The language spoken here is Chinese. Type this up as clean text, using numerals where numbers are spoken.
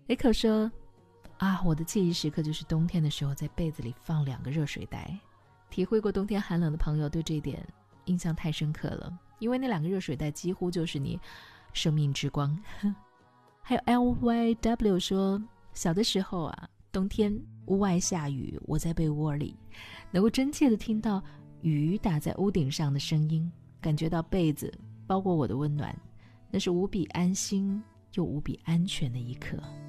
Echo 说啊，我的记忆时刻就是冬天的时候在被子里放2个热水袋。体会过冬天寒冷的朋友对这一点印象太深刻了，因为那2个热水袋几乎就是你生命之光。还有 LYW 说，小的时候啊，冬天屋外下雨，我在被窝里能够真切地听到雨打在屋顶上的声音，感觉到被子包裹我的温暖，那是无比安心又无比安全的一刻。